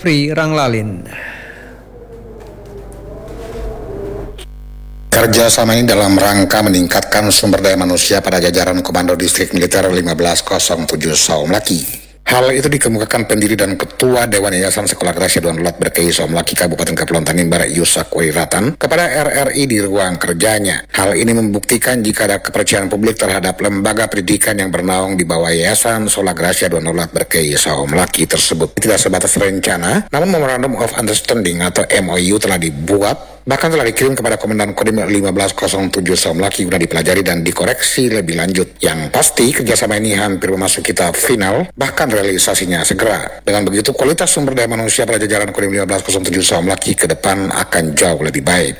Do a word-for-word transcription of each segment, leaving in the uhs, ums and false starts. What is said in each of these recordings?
Jeffrey Ranglalin. Kerjasama ini dalam rangka meningkatkan sumber daya manusia pada jajaran Komando Distrik Militer lima belas nol tujuh Saumlaki. Hal itu dikemukakan pendiri dan Ketua Dewan Yayasan Sekolah Grasya Dua Nolat Berkei Saumlaki Kabupaten Kepulauan Tanimbar Yusak Wairatan kepada R R I di ruang kerjanya. Hal ini membuktikan jika ada kepercayaan publik terhadap lembaga pendidikan yang bernaung di bawah Yayasan Sekolah Grasya Dua Nolat Berkei Saumlaki tersebut. Tidak sebatas rencana, namun Memorandum of Understanding atau M O U telah dibuat, bahkan telah dikirim kepada Komandan Kodim lima belas nol tujuh Saumlaki guna dipelajari dan dikoreksi lebih lanjut. Yang pasti kerjasama ini hampir memasuki tahap final, bahkan realisasinya segera. Dengan begitu kualitas sumber daya manusia pada jajaran Kodim lima belas nol tujuh Saumlaki ke depan akan jauh lebih baik.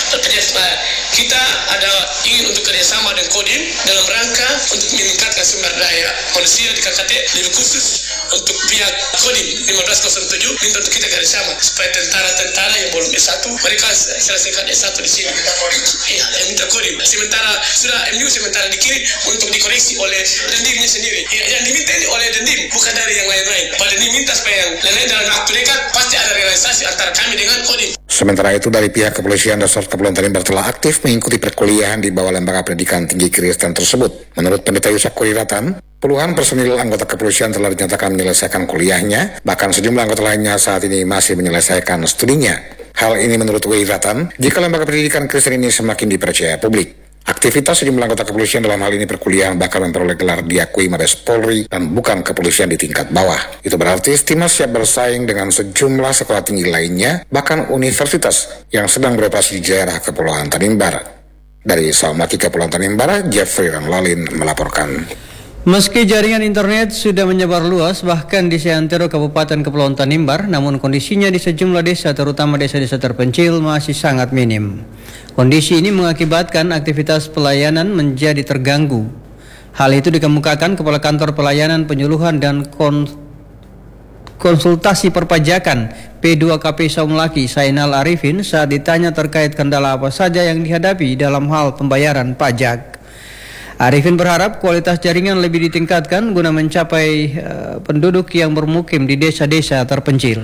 Kita ada ingin untuk kerjasama dengan Kodim dalam rangka untuk meningkatkan sumber daya manusia di K K T, lebih khusus untuk pihak Kodim lima belas nol tujuh minta untuk kita kerjasama supaya tentara-tentara yang belum S satu mereka selesaikan S satu di sini. Iya, yang minta Kodim. Sementara sudah M U sementara dikirim untuk dikoreksi oleh Dendimnya sendiri. Ya, yang diminta ini oleh Dendim, bukan dari yang lain-lain. Pada diminta supaya yang lain-lain dalam waktu dekat pasti ada realisasi antara kami dengan Kodim. Sementara itu dari pihak Kepolisian Resort Kepulauan Tanimbar telah aktif mengikuti perkuliahan di bawah lembaga pendidikan tinggi Kristen tersebut. Menurut Pendeta Yusak Wairatan, puluhan personil anggota kepolisian telah dinyatakan menyelesaikan kuliahnya, bahkan sejumlah anggota lainnya saat ini masih menyelesaikan studinya. Hal ini menurut Wairatan, jika lembaga pendidikan Kristen ini semakin dipercaya publik. Aktivitas sejumlah anggota kepolisian dalam hal ini perkuliahan bakal memperoleh gelar diakui Mabes Polri dan bukan kepolisian di tingkat bawah. Itu berarti Stima siap bersaing dengan sejumlah sekolah tinggi lainnya, bahkan universitas yang sedang beroperasi di daerah Kepulauan Tanimbar. Dari Saumlaki Kepulauan Tanimbar, Jeffrey Ranglalin melaporkan. Meski jaringan internet sudah menyebar luas bahkan di seantero Kabupaten Kepulauan Tanimbar, namun kondisinya di sejumlah desa terutama desa-desa terpencil masih sangat minim. Kondisi ini mengakibatkan aktivitas pelayanan menjadi terganggu. Hal itu dikemukakan Kepala Kantor Pelayanan Penyuluhan dan Kon Konsultasi Perpajakan P dua K P Saumlaki Sainal Arifin saat ditanya terkait kendala apa saja yang dihadapi dalam hal pembayaran pajak. Arifin berharap kualitas jaringan lebih ditingkatkan guna mencapai uh, penduduk yang bermukim di desa-desa terpencil.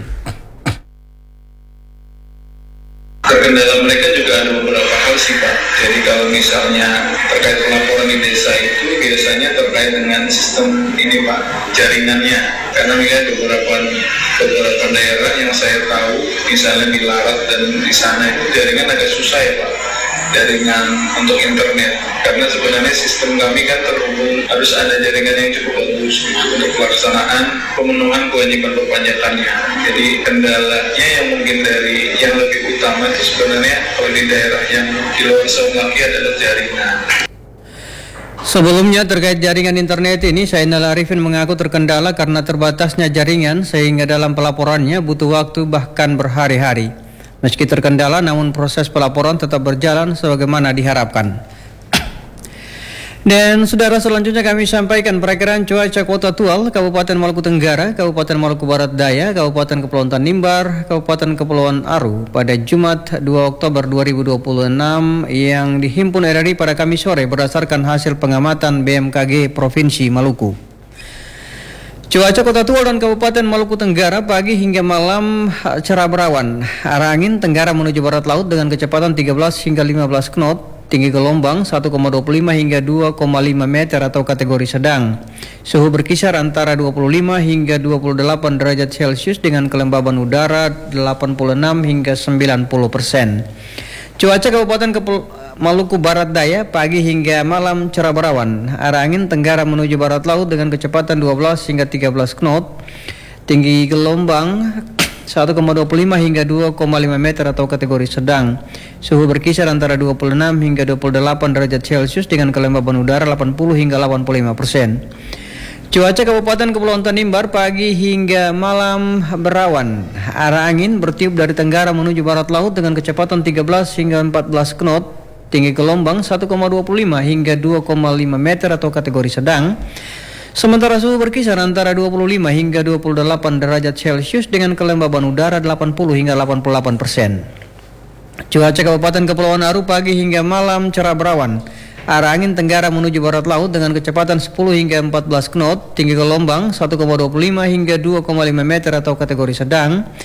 Terkendala mereka juga ada beberapa hal sih Pak. Jadi kalau misalnya terkait pelaporan di desa itu biasanya terkait dengan sistem ini Pak, jaringannya. Karena melihat beberapa beberapa daerah yang saya tahu, misalnya di Larat dan di sana itu jaringan agak susah ya Pak. Jaringan untuk internet, karena sebenarnya sistem kami kan terhubung harus ada jaringan yang cukup bagus gitu, untuk pelaksanaan pemenuhan kewajiban perpajakannya. Jadi kendalanya yang mungkin dari yang lebih utama itu sebenarnya kalau di daerah yang di luar Saumlaki adalah jaringan. Sebelumnya terkait jaringan internet ini, Sainal Arifin mengaku terkendala karena terbatasnya jaringan sehingga dalam pelaporannya butuh waktu bahkan berhari-hari. Meski terkendala, namun proses pelaporan tetap berjalan sebagaimana diharapkan. Dan saudara, selanjutnya kami sampaikan perakiraan cuaca Kota Tual, Kabupaten Maluku Tenggara, Kabupaten Maluku Barat Daya, Kabupaten Kepulauan Tanimbar, Kabupaten Kepulauan Aru pada Jumat dua Oktober dua ribu dua puluh enam yang dihimpun R R I pada Kamis sore berdasarkan hasil pengamatan B M K G Provinsi Maluku. Cuaca Kota Tual dan Kabupaten Maluku Tenggara pagi hingga malam cerah berawan. Arah angin tenggara menuju barat laut dengan kecepatan tiga belas hingga lima belas knot. Tinggi gelombang satu koma dua puluh lima hingga dua koma lima meter atau kategori sedang. Suhu berkisar antara dua puluh lima hingga dua puluh delapan derajat Celcius dengan kelembaban udara delapan puluh enam hingga sembilan puluh persen. Cuaca Kabupaten Kepul Maluku Barat Daya pagi hingga malam cerah berawan. Arah angin tenggara menuju barat laut dengan kecepatan dua belas hingga tiga belas knot. Tinggi gelombang satu koma dua puluh lima hingga dua koma lima meter atau kategori sedang. Suhu berkisar antara dua puluh enam hingga dua puluh delapan derajat Celcius dengan kelembaban udara delapan puluh hingga delapan puluh lima persen. Cuaca Kabupaten Kepulauan Tanimbar pagi hingga malam berawan. Arah angin bertiup dari tenggara menuju barat laut dengan kecepatan tiga belas hingga empat belas knot. Tinggi gelombang satu koma dua puluh lima hingga dua koma lima meter atau kategori sedang. Sementara suhu berkisar antara dua puluh lima hingga dua puluh delapan derajat Celcius dengan kelembaban udara delapan puluh hingga delapan puluh delapan persen. Cuaca Kabupaten Kepulauan Aru pagi hingga malam cerah berawan. Arah angin tenggara menuju barat laut dengan kecepatan sepuluh hingga empat belas knot. Tinggi gelombang satu koma dua puluh lima hingga dua koma lima meter atau kategori sedang.